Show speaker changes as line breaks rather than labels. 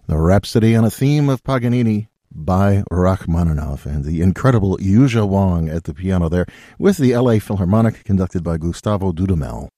The Rhapsody on a Theme of Paganini by Rachmaninoff, and the incredible Yuzha Wang at the piano there with the LA Philharmonic conducted by Gustavo Dudamel.